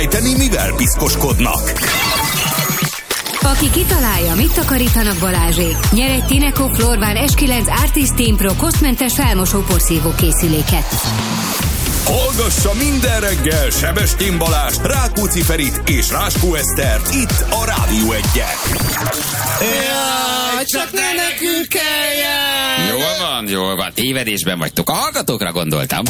Tenni, mivel piszkoskodnak. Aki kitalálja, mit takarítanak Balázsék, nyer egy Tineco Florvan S9 Artist Team Pro kosztmentes felmosó porszívó készüléket. Hallgassa minden reggel Sebestyén Balást, Rákóczi Ferit és Ráskó Esztert itt a Rádió 1-en. Jaj, csak ne nekünk kelljen! Jól van, tévedésben vagytok. A hallgatókra gondoltam.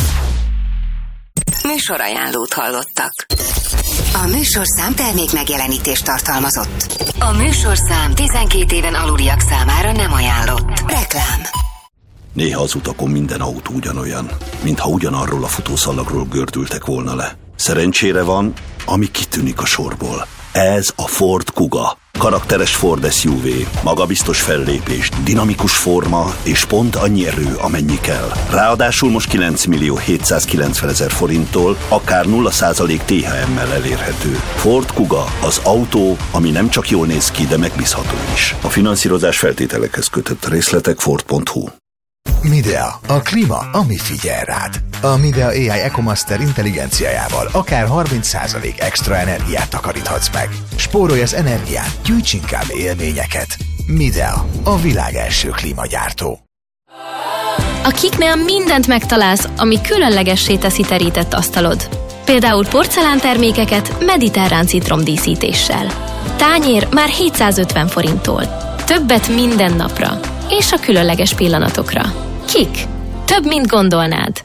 Műsorajánlót hallottak. A műsorszám termék megjelenítést tartalmazott. A műsorszám 12 éven aluliak számára nem ajánlott. Reklám. Néha az utakon minden autó ugyanolyan, mintha ugyanarról a futószalagról gördültek volna le. Szerencsére van, ami kitűnik a sorból. Ez a Ford Kuga. Karakteres Ford SUV, magabiztos fellépés, dinamikus forma és pont annyi erő, amennyi kell. Ráadásul most 9.790.000 forinttól akár 0% THM-mel elérhető. Ford Kuga, az autó, ami nem csak jól néz ki, de megbízható is. A finanszírozás feltételekhez kötött. Részletek Ford.hu. Midea, a klíma, ami figyel rád. A Midea AI EcoMaster intelligenciájával akár 30% extra energiát takaríthatsz meg. Spórolj az energián, gyűjts inkább élményeket. Midea, a világ első klímagyártó. A Kiknél mindent megtalálsz, ami különlegessé teszi terített asztalod. Például porcelántermékeket mediterrán citromdíszítéssel. Tányér már 750 forinttól. Többet minden napra. És a különleges pillanatokra. Kik? Több, mint gondolnád.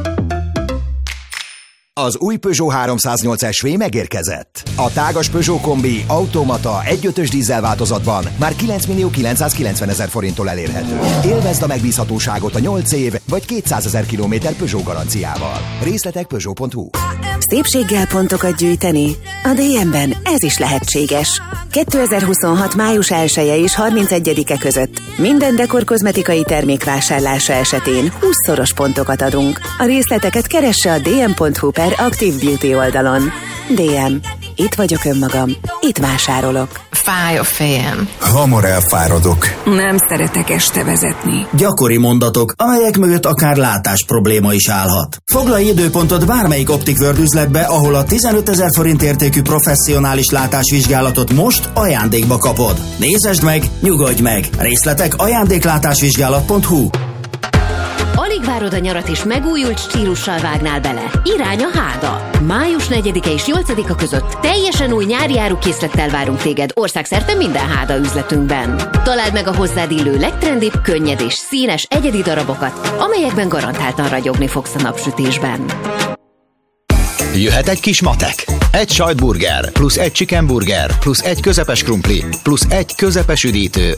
Az új Peugeot 308 SV megérkezett. A tágas Peugeot kombi automata 1.5-ös dízel változatban már 9.990.000 forinttól elérhető. Élvezd a megbízhatóságot a 8 év vagy 200.000 km Peugeot garanciával. Részletek Peugeot.hu. Szépséggel pontokat gyűjteni? A DM-ben ez is lehetséges. 2026. május 1-e és 31-e között minden dekor kozmetikai termék vásárlása esetén 20-szoros pontokat adunk. A részleteket keresse a dm.hu/Active Beauty oldalon. DM. Itt vagyok önmagam. Itt vásárolok. Fáj a fejem. Hamar elfáradok. Nem szeretek este vezetni. Gyakori mondatok, amelyek mögött akár látás probléma is állhat. Foglalj időpontot bármelyik Optic World üzletbe, ahol a 15.000 forint értékű professzionális látásvizsgálatot most ajándékba kapod. Nézesd meg, nyugodj meg! Részletek ajándéklátásvizsgálat.hu. Alig várod a nyarat és megújult stílussal vágnál bele. Irány a Háda. Május 4-e és 8-a között teljesen új nyári árukészlettel várunk téged országszerte minden Háda üzletünkben. Találd meg a hozzád illő legtrendibb, könnyed és színes egyedi darabokat, amelyekben garantáltan ragyogni fogsz a napsütésben. Jöhet egy kis matek. Egy sajtburger, plusz egy chickenburger, plusz egy közepes krumpli, plusz egy közepes üdítő.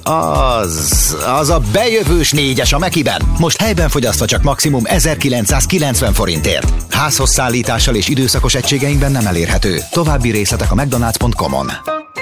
Az a bejövős 4-es a Mekiben. Most helyben fogyasztva csak maximum 1990 forintért. Házhoz szállítással és időszakos egységeinkben nem elérhető. További részletek a mcdonalds.com-on.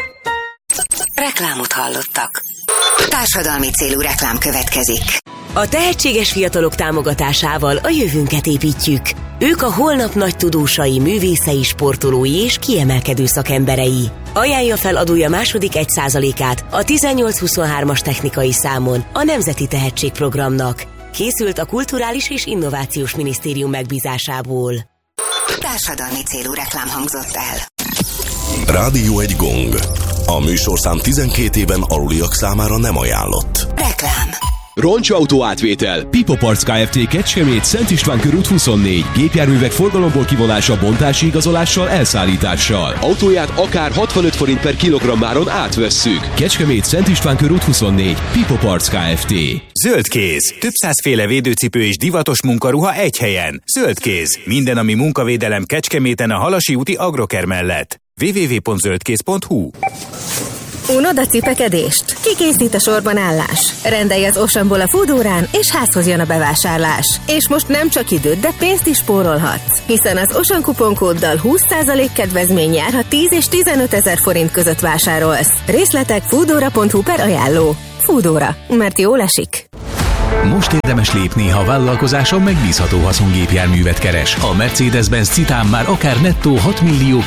Reklámot hallottak. Társadalmi célú reklám következik. A tehetséges fiatalok támogatásával a jövőnket építjük. Ők a holnap nagy tudósai, művészei, sportolói és kiemelkedő szakemberei. Ajánlja fel adója második 1%-át a 1823-as technikai számon a Nemzeti Tehetségprogramnak. Készült a Kulturális és Innovációs Minisztérium megbízásából. Társadalmi célú reklám hangzott el. Rádió 1 gong. A műsorszám 12 éven aluliak számára nem ajánlott. Reklám. Roncsautó átvétel. Pipo Parts Kft. Kecskemét, Szent István körút 24. Gépjárművek forgalomból kivonása, bontási igazolással, elszállítással. Autóját akár 65 forint per kilogrammáron átvesszük. Kecskemét, Szent István körút 24. Pipo Parts Kft. Zöldkéz. Több százféle védőcipő és divatos munkaruha egy helyen. Zöldkéz. Minden, ami munkavédelem Kecskeméten a Halasi úti Agroker mellett. www.zöldkéz.hu. Unod a cipekedést? Kikészít a sorban állás? Rendelj az Oceanból a Foodórán, és házhoz jön a bevásárlás. És most nem csak időt, de pénzt is spórolhatsz. Hiszen az Ocean kuponkóddal 20% kedvezmény jár, ha 10 és 15.000 forint között vásárolsz. Részletek foodora.hu/ajánló. Foodóra, mert jól esik. Most érdemes lépni, ha vállalkozáson megbízható haszongépjárművet keres. A Mercedes-Benz Citan már akár nettó 6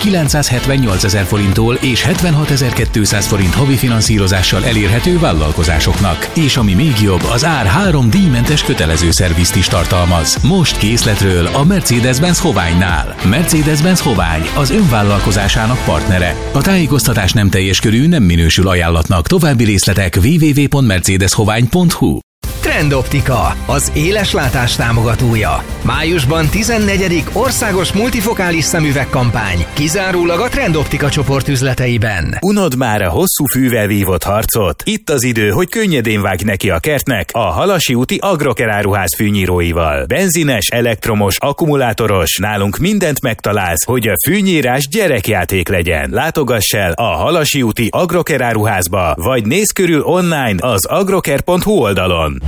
978 000 forinttól és 76 200 forint havi finanszírozással elérhető vállalkozásoknak. És ami még jobb, az ár 3 díjmentes kötelező szervizt is tartalmaz. Most készletről a Mercedes-Benz Hoványnál. Mercedes-Benz Hovány az önvállalkozásának partnere. A tájékoztatás nem teljes körű, nem minősül ajánlatnak. További részletek www.mercedeshovány.hu. Trendoptika, az éleslátás támogatója. Májusban 14. országos multifokális szemüvegkampány, kizárólag a Trendoptika csoport üzleteiben. Unod már a hosszú fűvel vívott harcot? Itt az idő, hogy könnyedén vágj neki a kertnek a Halasi úti Agroker áruház fűnyíróival. Benzines, elektromos, akkumulátoros, nálunk mindent megtalálsz, hogy a fűnyírás gyerekjáték legyen. Látogass el a Halasi úti Agroker áruházba, vagy nézz körül online az agroker.hu oldalon.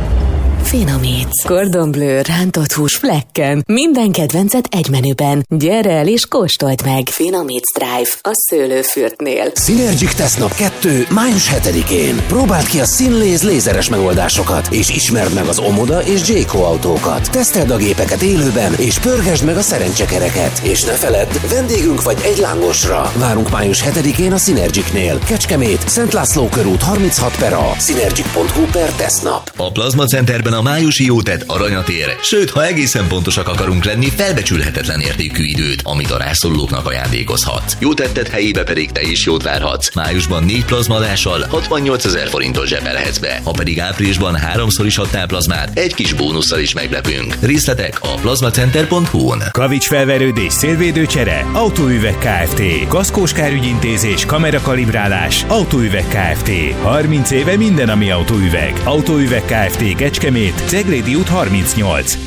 Finomíts. Cordon Bleu, rántott hús flekken. Minden kedvencet egy menüben. Gyere el és kóstold meg. Finomíts Drive a szőlőfürtnél. Synergic Tesztnap 2. május 7-én. Próbáld ki a Sinlaze lézeres megoldásokat, és ismerd meg az Omoda és Jayco autókat. Teszteld a gépeket élőben, és pörgesd meg a szerencsekereket. És ne feledd, vendégünk vagy egy lángosra. Várunk május 7-én a Synergicnél. Kecskemét, Szent László körút 36/A. Synergic.hu/tesztnap. A Plazma Centerben a májusi jótett aranyat ér, sőt, ha egészen pontosak akarunk lenni, felbecsülhetetlen értékű időt, amit a rászorulóknak ajándékozhat. Jótetted helyébe pedig te is jót várhatsz. Májusban 4 plazmadással 68 000 forintot zsebelhetsz be, ha pedig áprilisban 3-szor is adtál plazmát, egy kis bónusszal is meglepünk. Részletek a plazmacenter.hu-n. Kavics felverődés, szélvédőcsere, Autóüveg Kft. Kaszkós kárügyintézés, kamerakalibrálás, Autóüveg Kft. 30 éve minden, ami autóüveg. Autóüveg Kft. Kecskemét, Ceglédi út 38.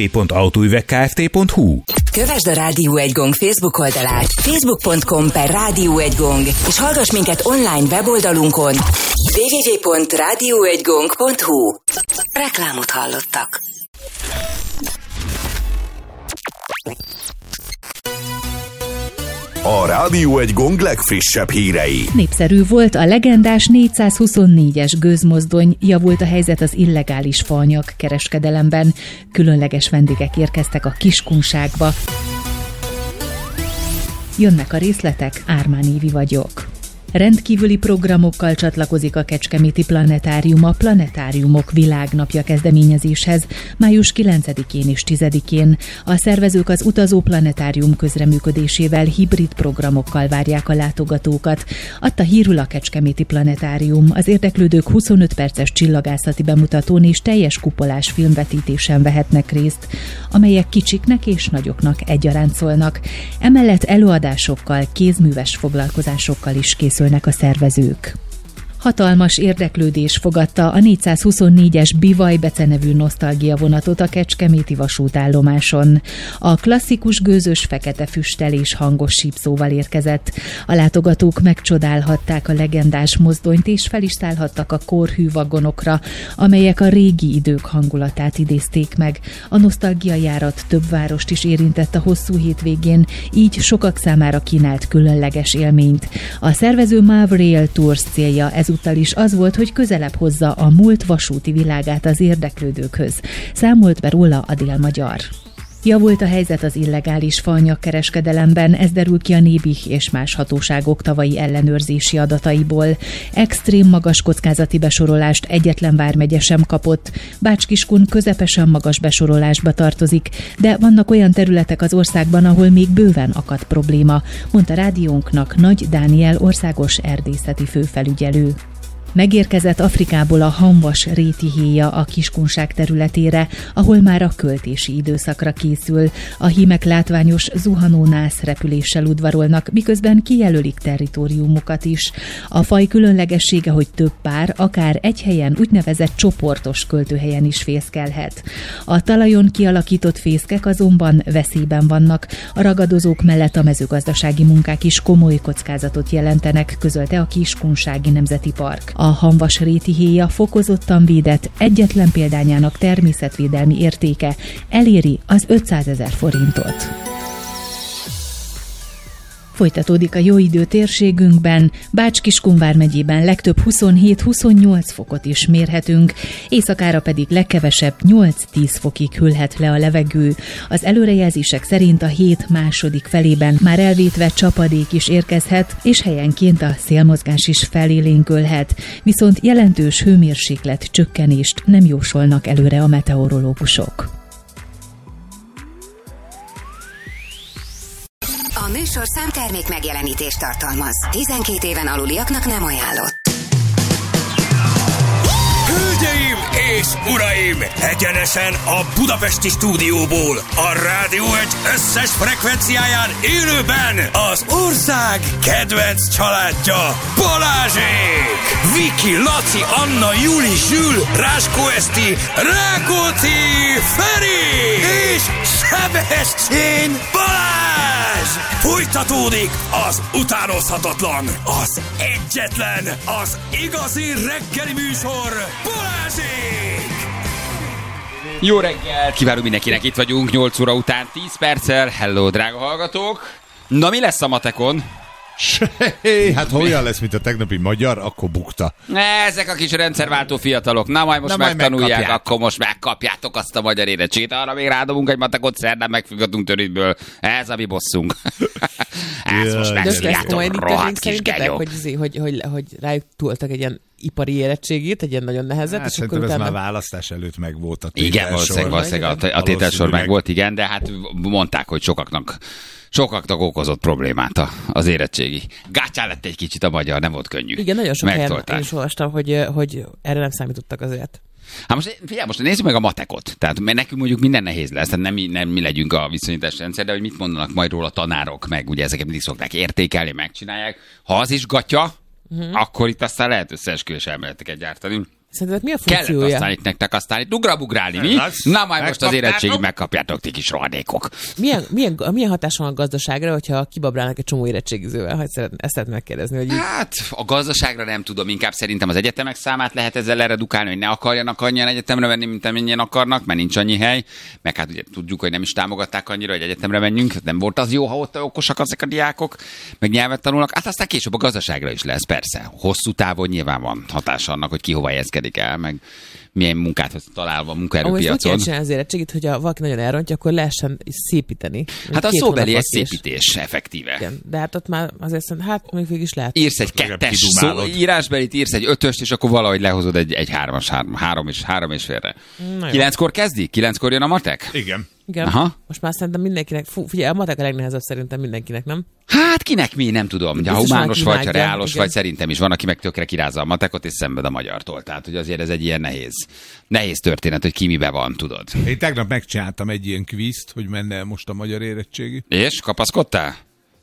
www.autóüvegkft.hu. Kövesd a Rádió 1 Gong Facebook oldalát, facebook.com/Rádió 1 Gong, és hallgass minket online weboldalunkon www.radio1gong.hu. Reklámot hallottak. A Rádió 1 Gong legfrissebb hírei. Népszerű volt a legendás 424-es gőzmozdony, javult a helyzet az illegális faanyag kereskedelemben. Különleges vendégek érkeztek a Kiskunságba. Jönnek a részletek, Ármán Évi vagyok. Rendkívüli programokkal csatlakozik a Kecskeméti Planetárium a Planetáriumok Világnapja kezdeményezéshez május 9-én és 10-én. A szervezők az Utazó Planetárium közreműködésével hibrid programokkal várják a látogatókat. Adta hírül a Kecskeméti Planetárium. Az érdeklődők 25 perces csillagászati bemutatón és teljes kupolás filmvetítésen vehetnek részt, amelyek kicsiknek és nagyoknak egyaránt szólnak. Emellett előadásokkal, kézműves foglalkozásokkal is készülnek a szervezők. Hatalmas érdeklődés fogadta a 424-es Bivaj becenevű nosztalgia vonatot a kecskeméti vasútállomáson. A klasszikus gőzös fekete füsttel és hangos sípszóval érkezett. A látogatók megcsodálhatták a legendás mozdonyt és fel is szállhattak a korhű vagonokra, amelyek a régi idők hangulatát idézték meg. A nosztalgia járat több várost is érintett a hosszú hétvégén, így sokak számára kínált különleges élményt. A szervező MAV Rail Tours célja ezúttal is az volt, hogy közelebb hozza a múlt vasúti világát az érdeklődőkhöz. Számolt be róla a Dél-Magyar. Javult a helyzet az illegális faanyag kereskedelemben, ez derül ki a Nébih és más hatóságok tavalyi ellenőrzési adataiból. Extrém magas kockázati besorolást egyetlen vármegye sem kapott. Bács-Kiskun közepesen magas besorolásba tartozik, de vannak olyan területek az országban, ahol még bőven akad probléma, mondta rádiónknak Nagy Dániel országos erdészeti főfelügyelő. Megérkezett Afrikából a hamvas rétihéja a Kiskunság területére, ahol már a költési időszakra készül. A hímek látványos zuhanónász repüléssel udvarolnak, miközben kijelölik territóriumukat is. A faj különlegessége, hogy több pár, akár egy helyen úgynevezett csoportos költőhelyen is fészkelhet. A talajon kialakított fészkek azonban veszélyben vannak. A ragadozók mellett a mezőgazdasági munkák is komoly kockázatot jelentenek, közölte a Kiskunsági Nemzeti Park. A hamvas rétihéja fokozottan védett, egyetlen példányának természetvédelmi értéke eléri az 500 000 forintot. Folytatódik a jó idő térségünkben, Bács-Kiskun megyében legtöbb 27-28 fokot is mérhetünk, éjszakára pedig legkevesebb 8-10 fokig hűlhet le a levegő. Az előrejelzések szerint a hét második felében már elvétve csapadék is érkezhet, és helyenként a szélmozgás is felélénkülhet, viszont jelentős hőmérséklet csökkenést nem jósolnak előre a meteorológusok. A műsorszám termék megjelenítést tartalmaz. 12 éven aluliaknak nem ajánlott. Hölgyeim és uraim! Egyenesen a budapesti stúdióból, a Rádió Egy összes frekvenciáján élőben az ország kedvenc családja Balázsék! Viki, Laci, Anna, Juli, Zsül, Ráskó Eszti, Rákóczi Feri és Sebestyén Balázs! Folytatódik az utánozhatatlan, az egyetlen, az igazi reggeli műsor, Balázsék! Jó reggelt! Kívánunk mindenkinek, itt vagyunk 8 óra után 10 perccel. Hello, drága hallgatók! Na, mi lesz a matekon? Hát ha olyan lesz, mint a tegnapi magyar, akkor bukta. Ezek a kis rendszerváltó fiatalok. Na majd most megtanulják, akkor most megkapjátok azt a magyar érettségét. Arra még rádobunk egy matekot, szerdán megfüggatunk törődből. Ez a mi bosszunk. Ez most megszívjátok, rohadt kis genyók. Hogy rájuk túltak egy ilyen ipari érettségét, egy ilyen nagyon nehezet. Hát szerintem ez már választás előtt meg volt a tételsor. Igen, valószínűleg a tételsor meg volt, igen, de hát mondták, hogy sokaknak okozott problémát az érettségi. Gátyán lett egy kicsit a magyar, nem volt könnyű. Igen, nagyon sok helyen én is olvastam, hogy erre nem számítottak azért. Hát most nézzük meg a matekot. Tehát mert nekünk mondjuk minden nehéz lesz, tehát nem mi legyünk a viszonyítás rendszer, de hogy mit mondanak majd róla tanárok, meg ugye ezeket mindig szokták értékelni, megcsinálják. Ha az is gatya, akkor itt aztán lehet összeesküvés elméleteket gyártani. Szerinted mi a funkciója? Kellett aztán itt nektek aztán itt ugrabugrálni, mi? Na majd most az érettségig megkapjátok, ti kis rohadékok. Milyen hatása van a gazdaságra, hogyha kibabrálnak egy csomó érettségizővel? Ezt szeretném megkérdezni. Hogy hát a gazdaságra nem tudom, inkább szerintem az egyetemek számát lehet ezzel leredukálni, hogy ne akarjanak annyian egyetemre venni, mint amennyien akarnak, mert nincs annyi hely. Meg hát ugye tudjuk, hogy nem is támogatták annyira, hogy egyetemre menjünk. Nem volt az jó, ha ott okosak ezek a diákok, meg nyelvet tanulnak. Hát aztán később a gazdaságra is lesz, persze. Hosszú távon nyilván van hatása annak, hogy ki hova helyezkedik el, meg milyen munkát találva a munkaerőpiacon. Ahogy csinálni az érettségit, hogy valaki nagyon elrontja, akkor lehessen szépíteni. Hát a szóbeli egy szépítés, effektíve. Igen, de hát ott már azért szerintem, még végig is lehet. Írsz egy 2-es írásbelit, írsz egy 5-öst, és akkor valahogy lehozod egy 3-3 és félre. 9-kor kezdi? 9-kor jön a matek? Igen. Igen. Aha. Most már szerintem mindenkinek, figyelj, a matek a legnehezebb szerintem mindenkinek, nem? Hát kinek mi, nem tudom. Ha humános vagy, ha reálos vagy, szerintem is van, aki meg tökre kirázza a matekot, és szenved a magyartól. Tehát, hogy azért ez egy ilyen nehéz történet, hogy ki mibe van, tudod. Én tegnap megcsináltam egy ilyen kvízt, hogy menne most a magyar érettségi. És? Kapaszkodtál?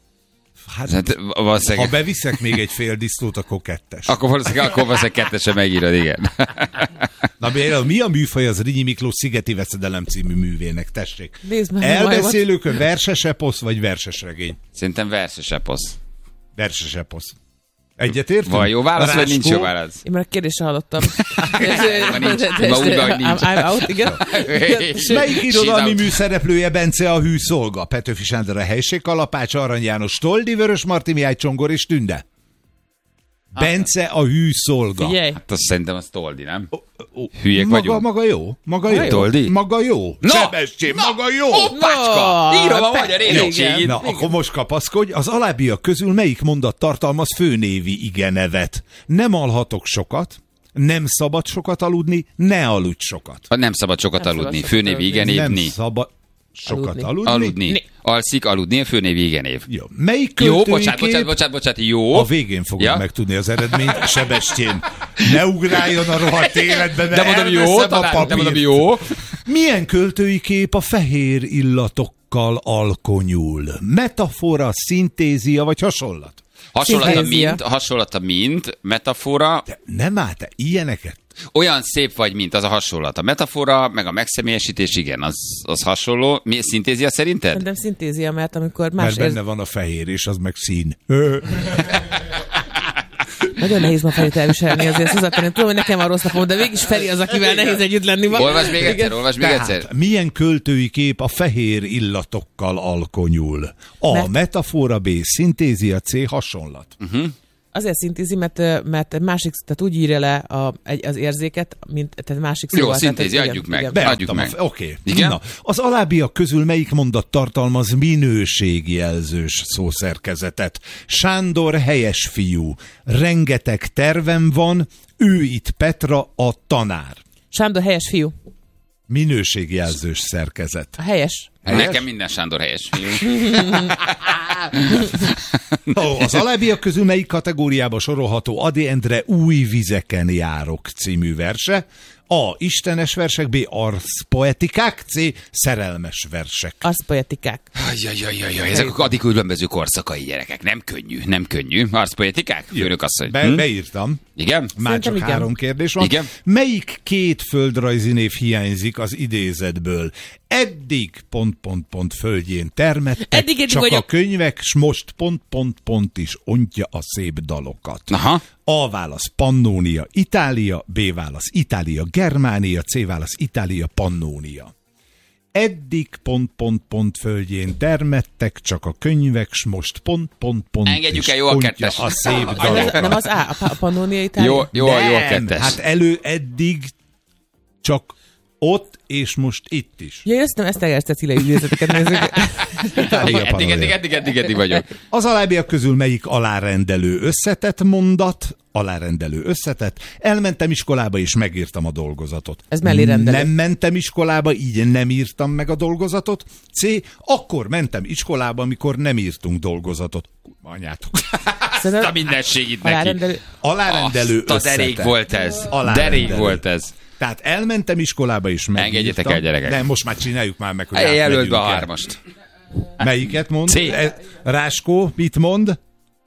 Hát ha beviszek még egy fél disznót, akkor 2-es. Akkor valószínűleg 2-esre megírod, igen. Na mi a műfaj az Rínyi Miklós Szigeti Veszedelem című művének? Tessék. Elbeszélőkön verses eposz, vagy verses regény? Szerintem verses eposz. Verses eposz. Egyetértünk? Van jó válasz, vagy nincs jó válasz? Én már a kérdésre hallottam. Melyik irodalmi műszereplője Bence a hű szolga? Petőfi Sándor a Helység Kalapács, Arany János, Toldi, Vörös Marti, Mihály Csongor és Tünde. Bence a hű szolga. Figyelj. Hát azt szerintem az Toldi, nem? Hülyék vagyunk. Maga jó. Toldi? Maga jó. Sebestyén, maga jó. Hoppácska. Írom a magyar érettségit. Na, akkor most kapaszkodj. Az alábbiak közül melyik mondat tartalmaz főnévi igenevet? Nem alhatok sokat, nem szabad sokat aludni, ne aludj sokat. Nem szabad sokat aludni. Főnévi igenév. Nem szabad sokat aludni. Alszik, aludni, a főnévi igenév. Jó. Melyik költői bocsánat, jó. A végén fogjuk megtudni az eredményt. Sebestyén, ne ugráljon a rohadt életbe, de mondom jó. Milyen költői kép a fehér illatokkal alkonyul? Metafora, szintézia vagy hasonlat? Hasonlata mint, metafora. De nem áll te ilyeneket? Olyan szép vagy, mint az a hasonlat. A metafora, meg a megszemélyesítés, igen, az hasonló. Mi szintézia szerinted? Szerintem szintézia, mert amikor más... Mert benne van a fehér, és az meg szín. Nagyon nehéz ma Ferit elviselni azért, Szuzanka, tudom, hogy nekem a rossz napom, de mégis Feri az, akivel nehéz együtt lenni. Olvasd még egyszer. Milyen költői kép a fehér illatokkal alkonyul? A. Metafora, B. Szintézia, C. Hasonlat. Azért szintézi, mert másik, tehát úgy írja le az érzéket, mint tehát másik szóval. Jó, szintézi, adjuk meg. Adjuk meg. Oké. Na, az alábbiak közül melyik mondat tartalmaz minőségjelzős szószerkezetet? Sándor helyes fiú. Rengeteg tervem van, ő itt Petra a tanár. Sándor helyes fiú. Minőségjelzős szerkezet. A helyes. Nekem minden Sándor helyes fiú. Az alábbiak közül melyik kategóriába sorolható Ady Endre Új vizeken járok című verse? A. Istenes versek, B. Arszpoetikák, C. Szerelmes versek. Arszpoetikák. Jaj, ezek a Ady különböző korszakai gyerekek. Nem könnyű. Arszpoetikák? Főnök asszony. Beírtam. Igen? Már csak 3 kérdés van. Igen? Melyik 2 földrajzi név hiányzik az idézetből? Eddig ... földjén termettek, eddig csak vagyok. A könyvek, s most ... is ontja a szép dalokat. Aha. A válasz Pannónia, Itália, B válasz Itália, Germánia, C válasz Itália, Pannónia. Eddig ... földjén termettek, csak a könyvek, s most ... Engedjük is el, jó a ontja kettes. a szép dalokat. Nem az a Pannónia, Itália? Jó a kettes. Hát eddig csak ott, és most itt is. Ja, én azt nem Esztergast Cecília idézeteket nézzük. Eddig vagyok. Az alábbiak közül melyik alárendelő összetett mondat? Alárendelő összetett. Elmentem iskolába, és megírtam a dolgozatot. Ez mellé rendelő. Nem mentem iskolába, így nem írtam meg a dolgozatot. C. Akkor mentem iskolába, amikor nem írtunk dolgozatot. Anyátok. A mindenség itt neki. Alárendelő összetett. Derék volt ez. Tehát elmentem iskolába is megírtam. Engedjetek el, gyerekek. De most már csináljuk már meg, hogy jelöld be a 3-ast. Melyiket mond? C. Ráskó, mit mond?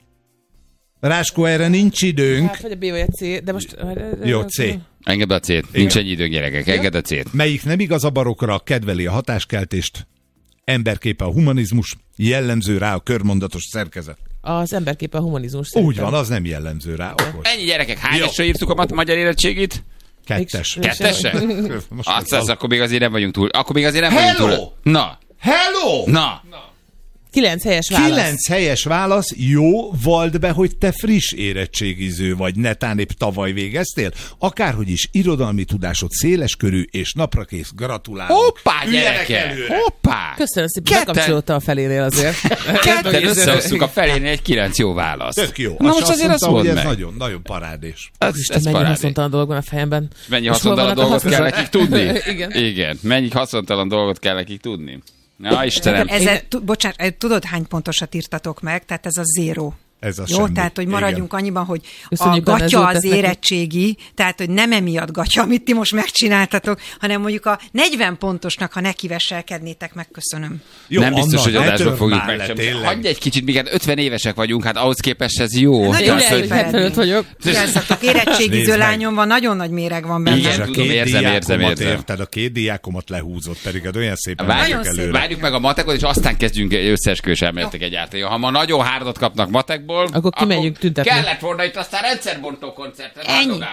Ráskó, erre nincs időnk. Hát, vagy a B vagy a C, de most... Jó, C. Engedd be a C-t. Nincs ennyi időnk, gyerekek. Engedd a C-t. Melyik nem igaz a barokra, kedveli a hatáskeltést, emberképe a humanizmus, jellemző rá a körmondatos szerkezet. Az emberképe a humanizmus. Úgy van, az nem jellemző rá. Okos. Ennyi, gyerekek. Hányasra írtuk a magyar érettségit? 2-es. 2-esre? Akkor még azért nem vagyunk túl. Na. Hello! Na. 9 helyes válasz. 9 helyes válasz. Jó, vald be, hogy te friss érettségiző vagy, netán épp tavaly végeztél. Akárhogy is, irodalmi tudásod széleskörű és naprakész. Gratulálok. Hoppá, gyereke! Hoppá! Köszönöm szépen, bekapcsolódta a felénél azért. Ketten összehoztuk a felénél egy 9 jó választ. Tök jó. Na most azért azt mondd ez meg. nagyon, nagyon parádés. Ez mennyi haszontalan dolog van a fejemben. Mennyi haszontalan dolgot kell nekik tudni? Igen. Mennyi haszontalan dolgot kell nekik tudni? Na, Istenem. Bocsánat, tudod, hány pontosat írtatok meg? Tehát ez a 0. Ez a jó, semmi. tehát, hogy maradjunk Igen. annyiban, hogy Köszönjük, a gatya az tesznek. érettségi, tehát, hogy nem emiatt gatya, amit ti most megcsináltatok, hanem mondjuk a 40 pontosnak, ha nekiveselkednétek, megköszönöm. Jó, nem biztos, Anna, hogy adásban fogjuk megcsinálni. Hagyj egy kicsit, még 50 évesek vagyunk, hát ahhoz képest ez jó. Nagyon szép eredmény vagyok. Jelzatok, érettségiző lányom van, nagyon nagy méreg van benne. Igen, tudom, érzem. Érted, a 2 diákomat lehúzott, pedig olyan szépen Várjuk meg a matekot, és aztán kezdjünk összeesküvés elméletek egyáltalán. Ha ma nagyon hárdot kapnak matekból, akkor kimegyünk tüntetni. Kellett volna itt aztán rendszerbontó koncertet.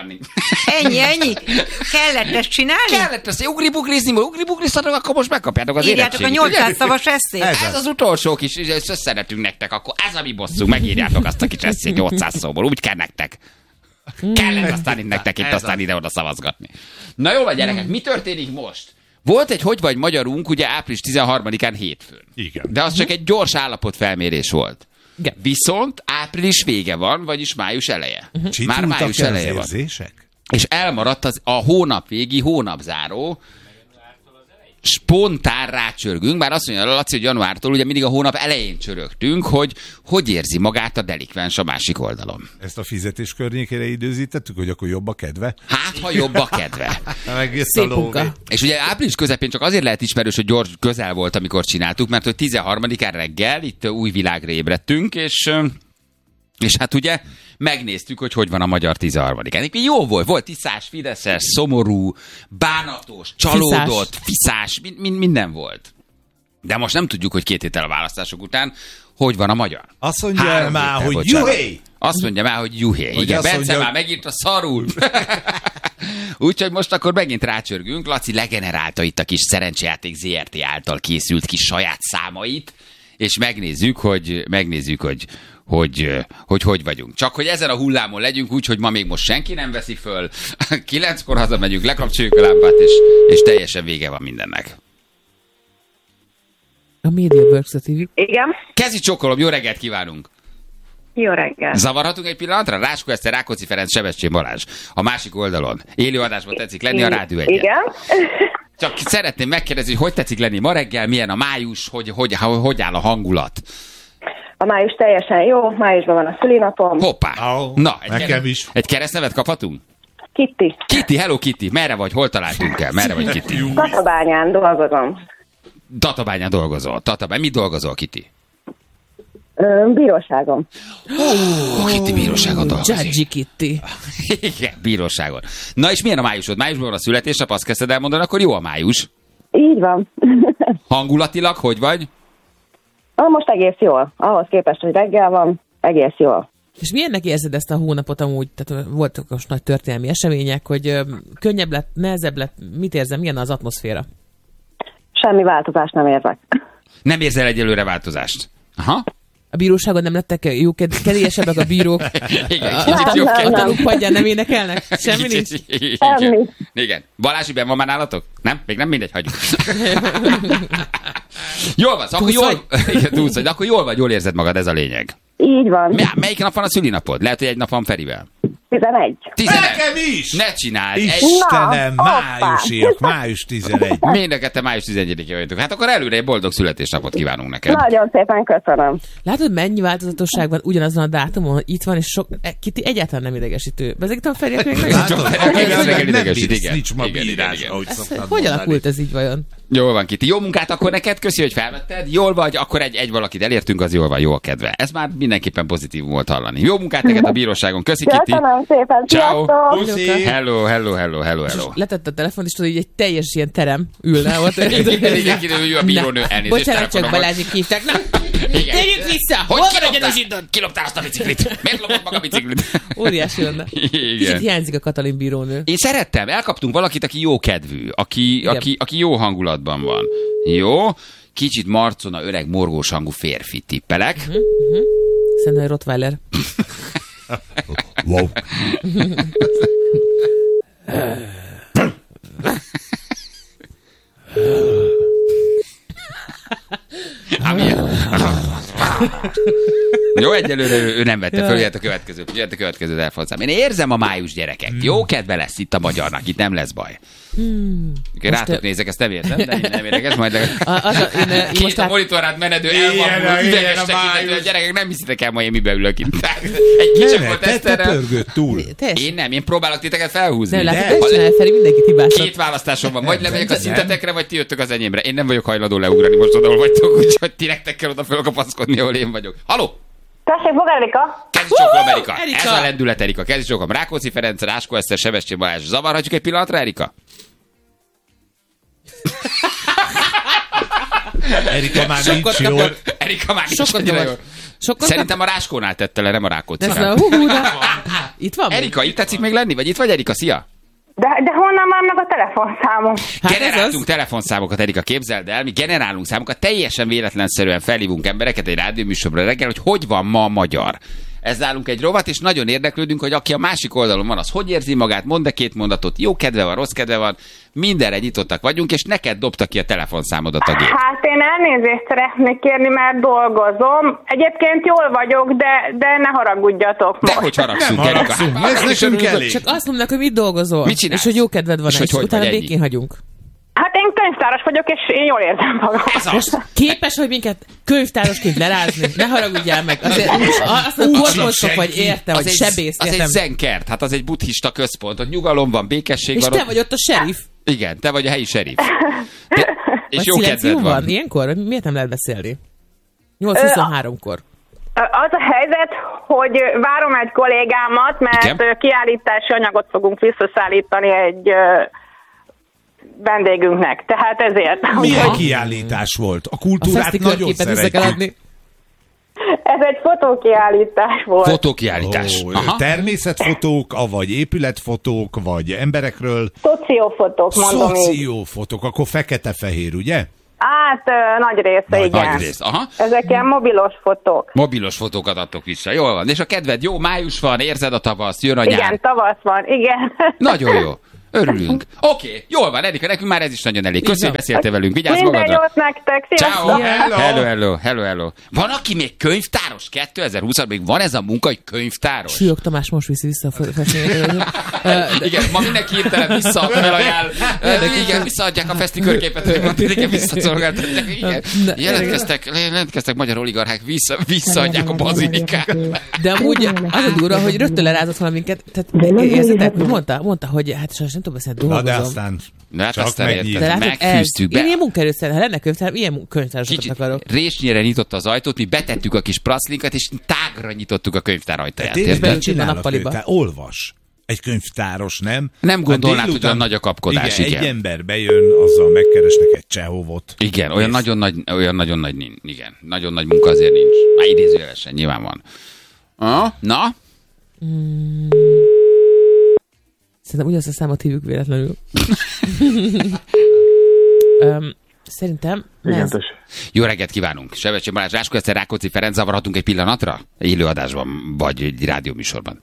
Ennyi. Kellett ezt csinálni? Kellett ezt ugribugrizni, ugribugriztatok, akkor most megkapjátok az írjátok érettségit. a 800 szavas eszét. Ez az utolsó kis, és összenetünk nektek, akkor ez a mi bosszunk, megírjátok azt a kis eszét 800 szóból, úgy kell nektek. Kellett aztán nektek itt aztán ide-oda szavazgatni. Na jó, gyerekek, mi történik most? Volt egy hogy vagy magyarunk, ugye április 13-án hétfőn. Igen. De az csak egy gyors állapotfelmérés volt. Igen. Viszont április vége van, vagyis május eleje. Már május eleje van. És elmaradt a hónap végi hónapzáró, spontán rácsörgünk, bár azt mondja Laci, hogy januártól ugye mindig a hónap elején csörögtünk, hogy érzi magát a delikvens a másik oldalon. Ezt a fizetés környékére időzítettük, hogy akkor jobb a kedve? Hát, ha jobb a kedve. Szép munka. És ugye április közepén csak azért lehet ismerős, hogy gyors közel volt, amikor csináltuk, mert hogy 13-án reggel itt új világra ébredtünk, és hát ugye megnéztük, hogy van a magyar 13-án. Jó volt tiszás, fideszes, szomorú, bánatos, csalódott, fiszás, minden volt. De most nem tudjuk, hogy 2 héttel a választások után, hogy van a magyar. Azt mondja már, hogy juhé! Azt mondja már, hogy juhé. Hogy Igen, azt Bence mondja, már megint a szarul. Úgyhogy most akkor megint rácsörgünk. Laci legenerálta itt a kis Szerencsejáték ZRT által készült kis saját számait, és megnézzük, hogy vagyunk. Csak hogy ezen a hullámon legyünk úgy, hogy ma még most senki nem veszi föl. 9-kor hazamegyünk, lekapcsoljuk a lámpát, és teljesen vége van mindennek. A MediaWorks TV. Igen. Kezi csokolom, jó reggelt kívánunk! Jó reggel. Zavarhatunk egy pillanatra? Ráskó Eszter, Rákóczi Ferenc, Sebestyén Balázs. A másik oldalon. Élő adásban tetszik lenni a Rádió 1-en. Igen. Csak szeretném megkérdezni, hogy tetszik lenni ma reggel, milyen a május, hogy áll a hangulat? A május teljesen jó, májusban van a szülinapom. Hoppá! Na, nekem is. Egy keresztnevet kaphatunk? Kitty. Kitty, hello Kitty, merre vagy? Hol találtunk el? Merre vagy Kitty? Tatabányán dolgozom. Tatabányán dolgozol. Mit dolgozol, Kitty? Bíróságon. Kitty bíróságon dolgozik. Judge Kitty. Igen, bíróságon. Na és milyen a májusod? Májusban van a születésnap, azt kezdted elmondani, akkor jó a május. Így van. Hangulatilag hogy vagy? Most egész jól. Ahhoz képest, hogy reggel van, egész jól. És milyennek érzed ezt a hónapot amúgy? Tehát voltak most nagy történelmi események, hogy könnyebb lett, nehezebb lett, mit érzem, milyen az atmoszféra? Semmi változást nem érzek. Nem érzel egyelőre változást? Aha. A bíróságon nem lettek jó, kedélyesebbek a bírók? Igen, a tanúk padján nem énekelnek? Semmi nincs? Igen. Balázs, ben van már nálatok? Nem? Még nem mindegy, hagyjuk. Jól van, akkor akkor jól vagy, jól érzed magad, ez a lényeg. Így van. Melyik nap van a szülinapod? Lehet, hogy egy nap van Ferivel. 11. Nekem is! Ne csináld! Istenem, májusiak, május 11. Mindekete május 11-én vagytok. Hát akkor előre egy boldog születésnapot kívánunk neked. Nagyon szépen köszönöm. Látod, mennyi változatosság van ugyanazon a dátumon, hogy itt van, és Kitty egyáltalán nem idegesítő. Ezek a feriek még Hogy alakult ez így vajon? Jól van, Kitty. Jó munkát akkor neked, köszi, hogy felvetted. Jól vagy, akkor egy valakit elértünk, az jól van, jó a kedve. Ez már mindenképpen pozitív volt hallani. Jó munkát neked a bíróságon. Köszi, Kitty. Köszönöm szépen. Ciao. Puszi. Hello. Letett a telefon, és tudod, így egy teljes ilyen terem ülne ott. Igen, a bírónő elnézést. Bocsánat, csak Balázsik hívták. Térjük vissza! Hol van a gyanúsított? Kiloptál azt a biciklit? Miért lopott meg a biciklit? Óriási lenne. Kicsit hiányzik a Katalin bírónő. Én szerettem, elkaptunk valakit, aki jó kedvű, aki jó hangulatban van. Jó? Kicsit marcona, öreg, morgós hangú férfi tippelek. Szerintem Rottweiler. Wow. Jó, egyelőre ő nem vette föl, jöhet a következő elfordulszám. Én érzem a május gyerekek. Jó kedve lesz itt a magyarnak, itt nem lesz baj. Rátok nézek, ezt nem érzem, de nem érdekes, majd két a monitorát menedő elvarul, üveges tekintető, a gyerekek nem hiszitek el, majd én mibe ülök itt. Egy kicsit volt Eszterrel. Én nem, én próbálok titeket felhúzni. Feri, mindenkit hibáztat. Két választásom van, vagy lemegyek a szintetekre, vagy ti jöttök az enyémre. Én nem vagyok hajlandó leugrani most oda, vagytok, úgyhogy ti nektek kell oda fölkapaszkodni, ahol én vagyok. Haló! Tessék, maga Erika. Kezdj csokolom, Erika. Ez a lendület, Erika. Kezdj csokolom. Rákóczi Ferenc, Ráskó Eszter, Sebestyén Balázs. Zavarhatjuk egy pillanatra, Erika? Erika már nincs jó. Erika már nincs jó. Szerintem a Ráskónál tette le, nem a Rákóczinál. Itt van? Erika, itt tetszik még lenni? Vagy itt vagy, Erika? Szia! De honnan van meg a telefonszámom? Generáltunk telefonszámokat, Erika, képzeld el, mi generálunk számokat, teljesen véletlenszerűen felhívunk embereket egy rádióműsorra reggel, hogy van ma a magyar. Ez nálunk egy rovat, és nagyon érdeklődünk, hogy aki a másik oldalon van, az hogy érzi magát, mond-e két mondatot, jó kedve van, rossz kedve van, mindenre nyitottak vagyunk, és neked dobta ki a telefonszámodat a gép. Hát én elnézést szeretnék kérni, mert dolgozom. Egyébként jól vagyok, de ne haragudjatok. De hogy haragszunk, Erika? Csak azt mondnak, hogy mit dolgozol. Mit csinálsz? És hogy jó kedved van, és utána vagy békén hagyunk. Hát én könyvtáros vagyok, és én jól érzem magam. Most képes, hogy minket könyvtárosként lerázni? Ne haragudjál meg. Azért azt mondom, kormosok vagy, értem, hogy sebész. Az egy zenkert, hát az egy buddhista központ, ott nyugalom van, békesség és van. És te vagy ott a serif. Igen, te vagy a helyi serif. És jó kedved van. Ilyenkor? Miért nem lehet beszélni? 8:23-kor. Az a helyzet, hogy várom egy kollégámat, mert kiállítási anyagot fogunk visszaszállítani egy vendégünknek, tehát ezért. Milyen kiállítás volt? A kultúrát nagyon szeretjük. Ez egy fotókiállítás volt. Fotókiállítás. Természetfotók, vagy épületfotók, vagy emberekről? Szociófotók, mondom így. Szociófotók, akkor fekete-fehér, ugye? Hát nagy része, igen. Nagy rész, aha. Ezek ilyen mobilos fotók. Mobilos fotókat adtok vissza, jól van. És a kedved jó, május van, érzed a tavasz, jön a nyár. Igen, tavasz van, igen. Nagyon jó. Örülünk. Oké, jól van, Erika, nekünk már ez is nagyon elég. Köszönjük, beszéltél velünk. Vigyázz magadra. Minden jót nektek. Ciao. Hello. Van, aki még könyvtáros 2020-ban? Még van ez a munka, hogy könyvtáros? Sülyog Tamás most viszi vissza a festményeket. Igen, ma mindenki hirtelen felajánl. Igen, visszaadják a feszti körképet, igen, visszaszolgáltatják. Igen. Jelentkeztek magyar oligarchák, visszaadják a bazilikát. De amúgy az a durva, hogy rögtön lerázott valaminket. Tehát érzitek, mondta, hogy hát sajnos nem tudom beszélni, dolgozom. De aztán érted, megfűztük be. Én ilyen munkaerőszer, ha lenne könyvtár, ilyen könyvtárosokat akarok. Résnyire nyitotta az ajtót, mi betettük a kis praszlinkat, és tágra nyitottuk a könyvtár ajtaját. Olvas. Egy könyvtáros, nem? Nem gondolnád, hogy olyan nagy a kapkodás, igen. Egy ember bejön, azzal megkeresnek egy Csehovot. Igen, olyan nagyon nagy nincs. Igen, nagyon nagy munka azért nincs. Már idézőjelesen, nyilván van. Na? Szerintem ugyanazt a számot hívjuk véletlenül. Szerintem... Jó reggelt kívánunk! Sebestyén Balázs, Ráskó Eszter, Rákóczi Ferenc, zavarhatunk egy pillanatra? Élőadásban, vagy egy rádióműsorban?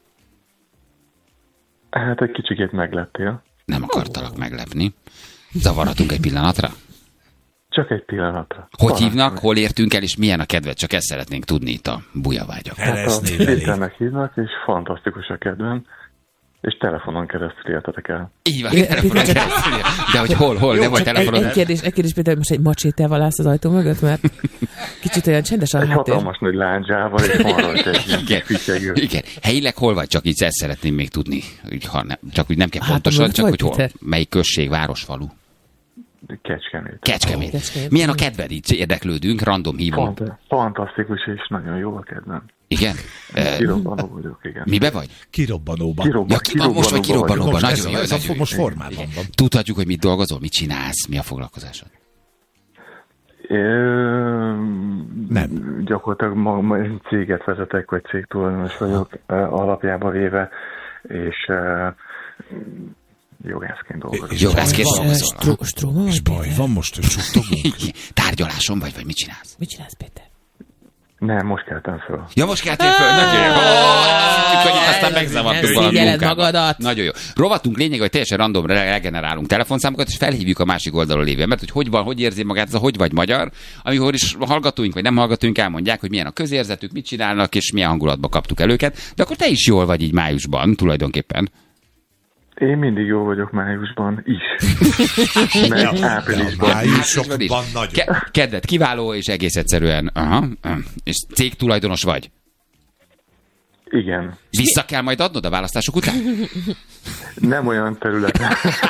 Hát egy kicsikét megleptél. Nem akartalak meglepni. Zavarhatunk egy pillanatra? Csak egy pillanatra. Hogy hívnak, hol értünk el, és milyen a kedved? Csak ezt szeretnénk tudni itt a bujavágyak. Péternek hívnak, és fantasztikus a kedvem. És telefonon keresztül éltetek el. Így van, telefonon keresztül. De hogy hol? Nem volt telefonon. Egy kérdés, Péter, most egy macsétával állsz az ajtó mögött, mert kicsit olyan csendes a háttér. Egy hatalmas nagy lándzsával, és van rajta egy fütyegő. Igen, helyileg hol vagy? Csak így ezt szeretném még tudni. Csak úgy nem kell pontosan, csak hogy hol. Melyik község, város, falu? Kecskemét. Milyen a kedved? Így érdeklődünk, random hívunk. Fantasztikus, és nagyon jó a kedvem. Igen? Kirobbanó vagyok, igen. Mibe vagy? Kirobbanóban. Most vagy kirobbanóban. Nagyon jó. Most formában van. Tudhatjuk, hogy mit dolgozol, mit csinálsz, mi a foglalkozásod? Nem. Gyakorlatilag céget vezetek, vagy cégtulajdonos vagyok alapjába véve, és jogászként dolgozom. Stróma vagy? És baj van most, hogy suttogunk? Tárgyaláson vagy mit csinálsz? Mit csinálsz, Péter? Nem, most keltem föl. Ja, most keltem föl? Nagyon jó. Azt hittük, hogy aztán megzavartuk valami munkába. Nagyon jó. Rovatunk lényeg, hogy teljesen random regenerálunk telefonszámokat, és felhívjuk a másik oldalon lévő embert, hogy van, hogy érzi magát, ez a hogy vagy magyar, amikor is hallgatóink vagy nem hallgatóink elmondják, hogy milyen a közérzetük, mit csinálnak, és milyen hangulatba kaptuk el őket. De akkor te is jól vagy így májusban, tulajdonképpen. Én mindig jó vagyok májusban is. Mert áprilisban. Májusokban nagyon. Kedved kiváló, és egész egyszerűen. És cégtulajdonos vagy? Igen. Vissza kell majd adnod a választások után? Nem olyan területen.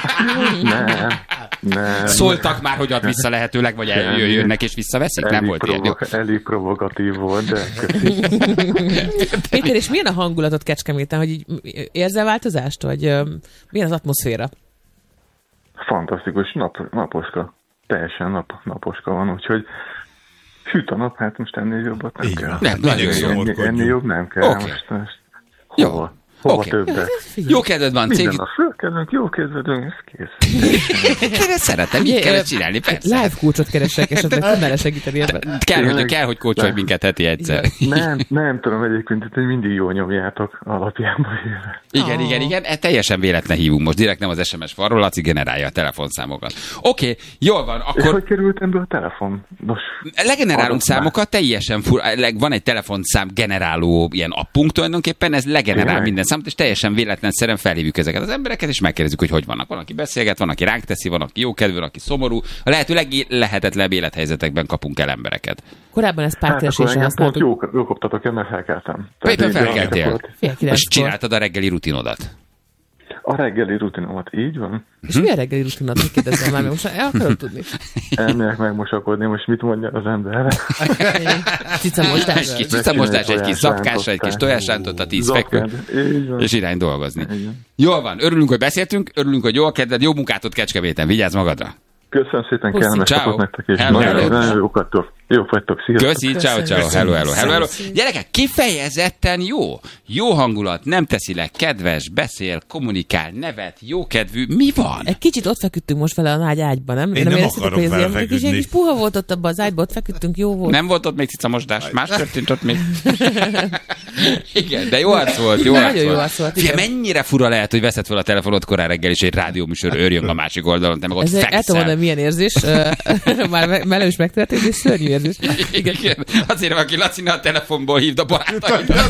Nem. Szóltak már, hogy ad vissza lehetőleg, vagy jönnek és visszaveszik? Nem volt ilyen. Elég provokatív volt, de Péter, és milyen a hangulatod Kecskeméten, hogy így érzel változást, vagy milyen az atmoszféra? Fantasztikus, naposka. Teljesen naposka van, úgyhogy süt a nap, hát most ennél jobbat nem kell. Nem, nagyon jó. Ennél jobb nem kell. Okay. Most jó. Hova többet? Jó kedved van, cég. Minden a fölkedvünk, jó kedvedünk, ez kész. Én ezt szeretem, így kell csinálni, persze. Live coachot keresek, esetleg tudnál segíteni ebben. Kell, hogy coacholj minket heti egyszer. Nem tudom egyébként, hogy mindig jól nyomjátok alapjában. Igen, teljesen véletlen hívunk most, direkt nem az SMS falról, Laci generálja a telefonszámokat. Oké, jól van, akkor... És hogy kerültem be a telefon? Legenerálunk számokat, teljesen van egy telefonszám generáló ilyen appunk tulajdonképpen, ez legenerál minden számot, és teljesen véletlenszerűen felhívjuk ezeket az embereket, és megkérdezzük, hogy vannak. Van, aki beszélget, van, aki ránk teszi, van, aki jókedvű, van, aki szomorú. A lehető leglehetetlenebb élethelyzetekben kapunk el embereket. Korábban ezt pártkeresésre használtuk. Jó koptatok el, mert felkeltem. Éppen felkeltél. És csináltad a reggeli rutinodat. A reggeli rutinomat, így van. És mi a reggeli rutinod? Hogy kérdezzem már, most el akarom tudni. Elmegyek megmosakodni, most mit mondja az ember? Cicamostás, egy kis zapkásra, egy kis tojásrántot, a 10 fekvő, és irány dolgozni. Jól van, örülünk, hogy beszéltünk, örülünk, hogy jó a kedved, jó munkát ott Kecskeméten, vigyázz magadra! Köszönöm szépen, kellemes napot nektek, és nagyon jókat. Jó vagytok, sziasztok. Köszi, ciao. Hello. Gyerekek, kifejezetten jó. Jó hangulat, nem teszi le, kedves, beszél, kommunikál, nevet, jókedvű. Mi van? Egy kicsit ott feküdtünk most vele a nagy ágyban, nem? Én nem akarok vele feküdni. Egy kis puha volt ott abban az ágyban, ott feküdtünk, jó volt. Nem volt ott még cicamosdás, más történt ott még. Igen, de jó arc volt. Fia, mennyire fura lehet, hogy veszed fel a telefonod korán reggel, és egy rádióműsor őrjön a másik oldalon, te meg ott fekszel. El tudom mondani, milyen érzés. Már velem is megtörtént, és szörnyű érzés. Igen. Azért, aki Lacina a telefonból hívd a barátaidat.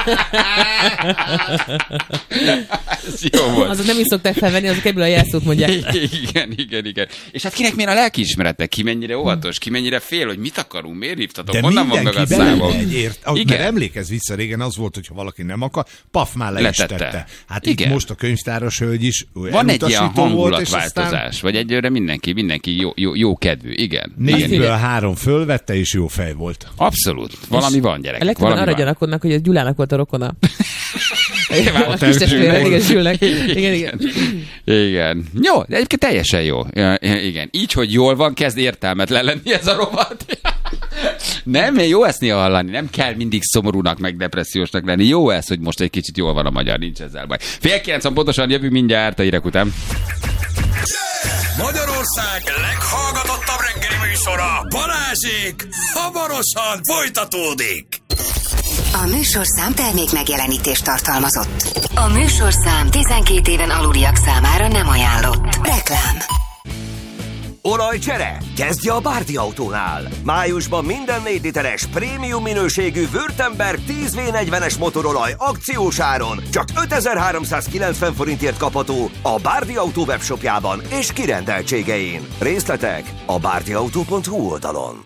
Ez jó volt. Azok nem is szokták felvenni, azok ebből a jelszót mondják. Igen. És hát kinek milyen a lelkiismerete? Ki mennyire óvatos? Ki mennyire fél, hogy mit akarunk? Miért hívtatok? De honnan vannak a számok? Mert emlékezz vissza, régen az volt, hogyha valaki nem akar, paf, már le is tette. Hát igen. Itt most a könyvtáros hölgy is van egy ilyen hangulatváltozás, vagy egyőre mindenki jó kedvű. Igen. 4-ből 3 fölvette, és jó fej volt. Abszolút. Valami van, gyerekek. A legtöbben arra gyanakodnak, hogy a Gyulának volt a rokona. A kis testvérek, igen, Zsülnek. Igen. Jó, de egyébként teljesen jó. Igen. Így, hogy jól van, kezd értelmetlen lenni ez a rovat. Nem, jó ezt néha hallani. Nem kell mindig szomorúnak, meg depressziósnak lenni. Jó ez, hogy most egy kicsit jól van a magyar, nincs ezzel baj. 8:30 pontosan jövünk mindjárt a hírek után. Magyarország leghallgatottabb reggeli műsora, Balázsék, hamarosan folytatódik. A műsorszám termék megjelenítést tartalmazott. A műsorszám 12 éven aluliak számára nem ajánlott. Reklám. Olajcsere? Kezdje a Bárdi Autónál! Májusban minden 4 literes prémium minőségű Württemberg 10V40-es motorolaj akciós áron csak 5390 forintért kapható a Bárdi Autó webshopjában és kirendeltségein. Részletek a bárdiautó.hu oldalon.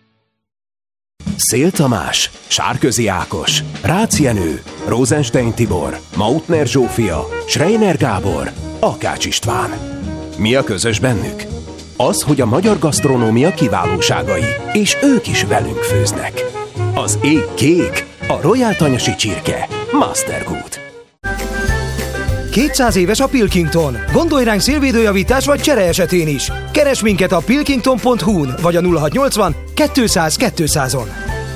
Szél Tamás, Sárközi Ákos, Rácz Jenő, Rosenstein Tibor, Mautner Zsófia, Schreiner Gábor, Akács István. Mi a közös bennük? Az, hogy a magyar gasztronómia kiválóságai, és ők is velünk főznek. Az ég kék, a Royal Tanyasi csirke, Mastergood. 200 éves a Pilkington. Gondolj ránk szélvédőjavítás vagy csere esetén is. Keresd minket a pilkington.hu-n vagy a 0680 200 200-on.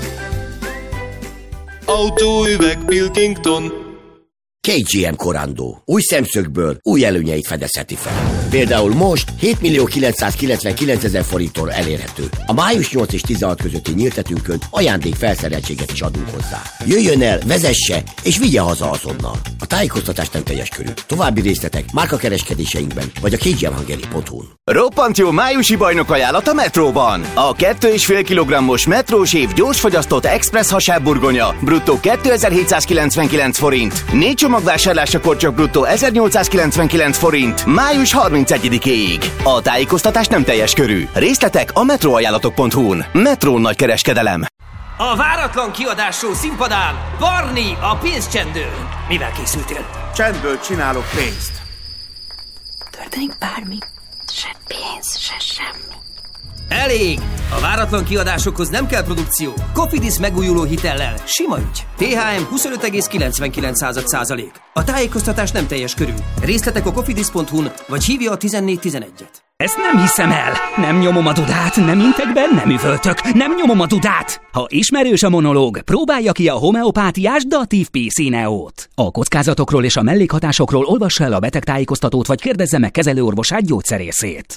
Autóüveg Pilkington. KGM Corando. Új szemszögből új előnyeit fedezheti fel. Például most 7.999.000 forinttól elérhető. A május 8 és 16 közötti nyíltetünkön ajándék felszereltséget is adunk hozzá. Jöjjön el, vezesse és vigye haza azonnal. A tájékoztatás nem teljes körű. További részletek márkakereskedéseinkben vagy a kgmhungary.hu-n. Roppant jó májusi bajnok ajánlat a Metróban. A 2,5 kg-os Metrósév gyorsfogyasztott express hasábburgonya bruttó 2799 forint. 4 csomagvásárlásakor csak bruttó 1899 forint. Május 31-éig. A tájékoztatás nem teljes körű. Részletek a metróajánlatok.hu-n. Metró nagykereskedelem. A váratlan kiadású színpadán Barni a pénzcsendő. Mivel készültél? Csendből csinálok pénzt. Történik bármi. Se pénz, se semmi. Elég! A váratlan kiadásokhoz nem kell produkció. Cofidis megújuló hitellel. Sima ügy. THM 25,99%. A tájékoztatás nem teljes körű. Részletek a cofidis.hu-n, vagy hívja a 1411-et. Ezt nem hiszem el! Nem nyomom a dudát, nem intek be, nem üvöltök, nem nyomom a dudát! Ha ismerős a monológ, próbálja ki a homeopátiás Datív P-Cineót. A kockázatokról és a mellékhatásokról olvassa el a betegtájékoztatót, vagy kérdezze meg kezelőorvosát, gyógyszerészét.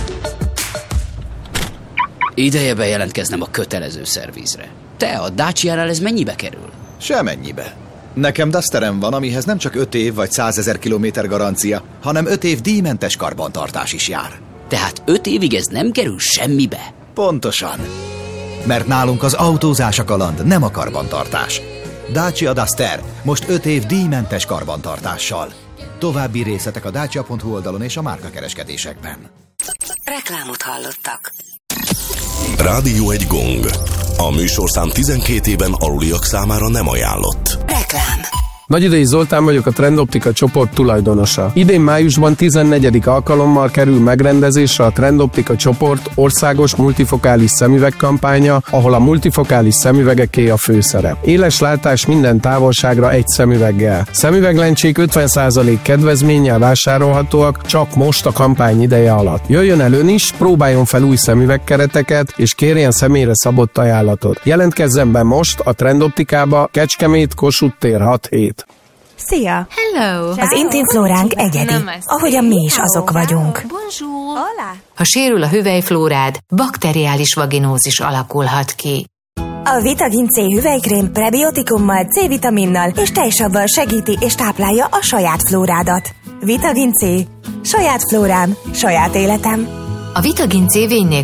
Ideje bejelentkeznem a kötelező szervizre. Te, a Dacia-nál ez mennyibe kerül? Semennyibe. Nekem Dusterem van, amihez nem csak 5 év vagy 100 000 kilométer garancia, hanem 5 év díjmentes karbantartás is jár. Tehát 5 évig ez nem kerül semmibe? Pontosan. Mert nálunk az autózás a kaland, nem a karbantartás. Dacia Duster, most 5 év díjmentes karbantartással. További részletek a dacia.hu oldalon és a márkakereskedésekben. Reklámot hallottak. Rádió egy gong. A műsorszám 12 éven aluliak számára nem ajánlott. Reklám. Nagyidei Zoltán vagyok, a Trendoptika csoport tulajdonosa. Idén májusban 14. alkalommal kerül megrendezésre a Trendoptika csoport országos multifokális szemüveg kampánya, ahol a multifokális szemüvegeké a főszerep. Éles látás minden távolságra egy szemüveggel. Szemüveglencsék 50% kedvezménnyel vásárolhatóak csak most a kampány ideje alatt. Jöjjön el ön is, próbáljon fel új szemüvegkereteket, és kérjen személyre szabott ajánlatot. Jelentkezzen be most a Trendoptikába, Kecskemét, Kossuth tér 6-7. Szia! Hello! Az intim flóránk egyedi, ahogyan mi is azok vagyunk. Ha sérül a hüvelyflórád, bakteriális vaginózis alakulhat ki. A Vitagin C hüvelykrém prebiotikummal, C-vitaminnal és tejsabbal segíti és táplálja a saját flórádat. Vitagin C. Saját flórám, saját életem. A Vitagin C vény